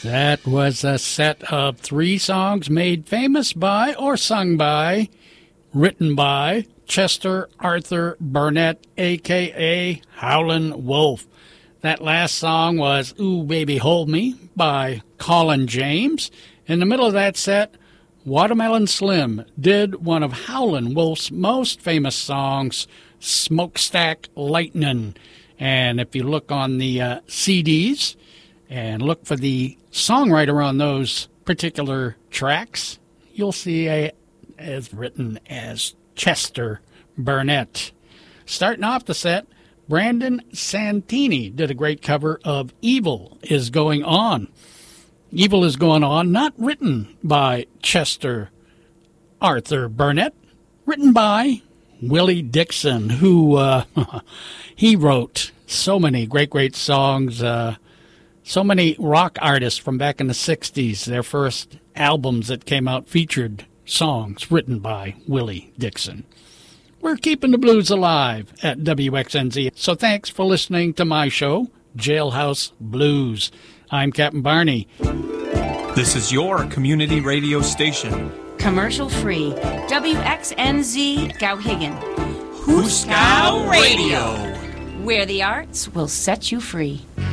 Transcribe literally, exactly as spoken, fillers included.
That was a set of three songs made famous by or sung by, written by Chester Arthur Burnett, a k a. Howlin' Wolf. That last song was Ooh Baby Hold Me by Colin James. In the middle of that set, Watermelon Slim did one of Howlin' Wolf's most famous songs, Smokestack Lightnin'. And if you look on the uh, C Ds and look for the songwriter on those particular tracks, you'll see a as written as Chester Burnett. Starting off the set, Brandon Santini did a great cover of Evil Is Going On. Evil Is Going On, not written by Chester Arthur Burnett, written by Willie Dixon, who uh, he wrote so many great, great songs. Uh, so many rock artists from back in the sixties, their first albums that came out featured songs written by Willie Dixon. We're keeping the blues alive at W X N Z. So thanks for listening to my show, Jailhouse Blues. I'm Captain Barney. This is your community radio station. Commercial free. W X N Z Gowhigan. Hooskow Radio. Where the arts will set you free.